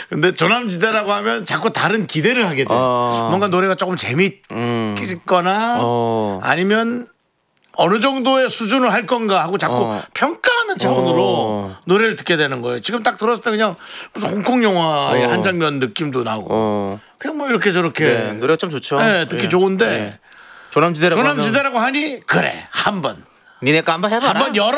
근데 조남지대라고 하면 자꾸 다른 기대를 하게 돼. 뭔가 노래가 조금 재밌거나 아니면 어느 정도의 수준을 할 건가 하고 자꾸 평가하는 차원으로 노래를 듣게 되는 거예요. 지금 딱 들었을 때 그냥 무슨 홍콩 영화의 한 장면 느낌도 나고 그냥 뭐 이렇게 저렇게 네, 노래가 참 좋죠. 네, 듣기 좋은데 조남지대라고 조남지대라고 하니 그래 한번 니네 거 한번 해봐. 한번 열어